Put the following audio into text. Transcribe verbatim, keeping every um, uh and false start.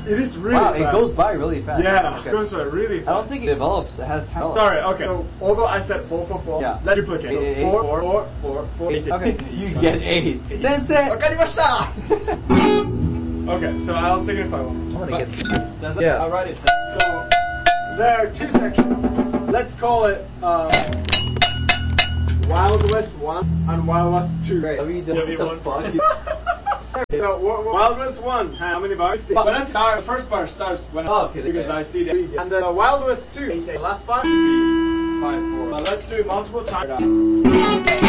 It is really wow, fast. it goes by really fast. Yeah, okay. it goes by really fast. I don't think it develops. It has time. Sorry, okay. So although I said four, four, four, yeah. let's duplicate. So eight, four, eight. four, four, four, four, eight. Okay, you get eight. That's it. Wakarimashita! Okay, so I'll signify one. I'm gonna But get. Does Yeah. I'll write it down. So there are two sections. Let's call it uh, Wild West one and Wild West two. Great. W W one. fuck? So w- w- Wild West one, how many bars? But when I start, the first bar starts when Oh, okay, because okay. I see the and the Wild West two, the last bar would be five four. But let's do it multiple times.